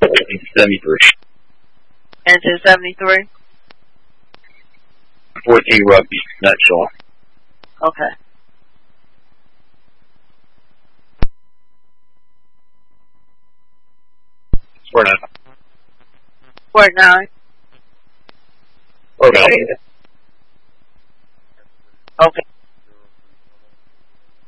1973. 1973? 14 rugby, not Shaw. Okay. Or not. Or 9? Or 9. Okay.